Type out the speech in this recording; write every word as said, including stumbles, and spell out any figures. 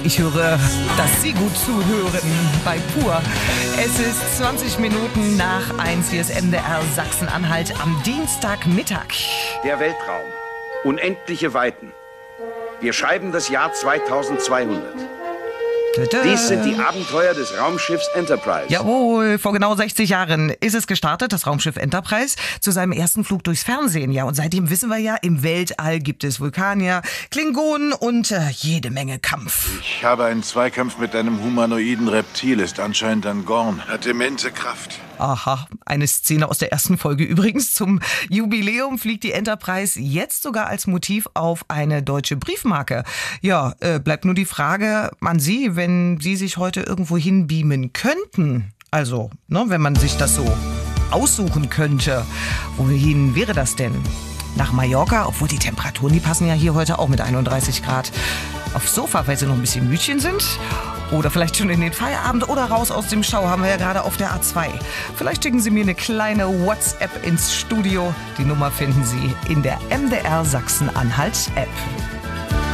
Ich höre, dass Sie gut zuhören bei Pur. Es ist zwanzig Minuten nach eins. Hier ist M D R Sachsen-Anhalt am Dienstagmittag. Der Weltraum. Unendliche Weiten. Wir schreiben das Jahr zweitausendzweihundert. Tada. Dies sind die Abenteuer des Raumschiffs Enterprise. Jawohl, vor genau sechzig Jahren ist es gestartet, das Raumschiff Enterprise, zu seinem ersten Flug durchs Fernsehen. Ja, und seitdem wissen wir ja, im Weltall gibt es Vulkanier, Klingonen und äh, jede Menge Kampf. Ich habe einen Zweikampf mit einem humanoiden Reptil, ist anscheinend ein Gorn. Hat immense Kraft. Aha, eine Szene aus der ersten Folge übrigens. Zum Jubiläum fliegt die Enterprise jetzt sogar als Motiv auf eine deutsche Briefmarke. Ja, äh, bleibt nur die Frage an Sie, wenn Sie sich heute irgendwo hinbeamen könnten. Also, ne, wenn man sich das so aussuchen könnte. Wohin wäre das denn? Nach Mallorca, obwohl die Temperaturen, die passen ja hier heute auch mit einunddreißig Grad. Aufs Sofa, weil Sie noch ein bisschen Mütchen sind. Oder vielleicht schon in den Feierabend oder raus aus dem Stau, haben wir ja gerade auf der A zwei. Vielleicht schicken Sie mir eine kleine WhatsApp ins Studio. Die Nummer finden Sie in der M D R Sachsen-Anhalt-App.